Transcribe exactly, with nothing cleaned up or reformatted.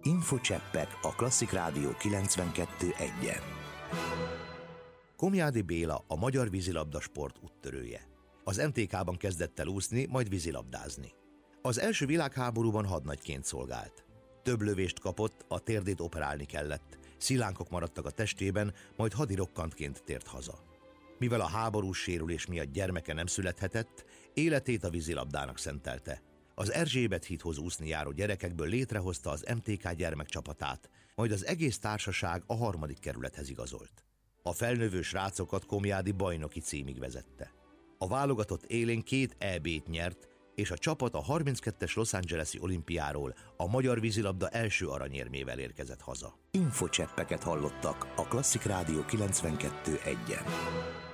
Infocseppek a Klasszik Rádió kilencvenkettő egyen. Komjádi Béla a magyar vízilabda sport úttörője. Az em té ká-ban kezdett el úszni, majd vízilabdázni. Az első világháborúban hadnagyként szolgált. Több lövést kapott, a térdét operálni kellett, szilánkok maradtak a testében, majd hadirokkantként tért haza. Mivel a háborús sérülés miatt gyermeke nem születhetett, életét a vízilabdának szentelte. Az Erzsébet hídhoz úszni járó gyerekekből létrehozta az em té ká gyermekcsapatát, majd az egész társaság a harmadik kerülethez igazolt. A felnövő srácokat Komjádi bajnoki címig vezette. A válogatott élén két é bét nyert, és a csapat a harminckettes Los Angeles-i olimpiáról a magyar vízilabda első aranyérmével érkezett haza. Infocseppeket hallottak a Klasszik Rádió kilencvenkettő egyen.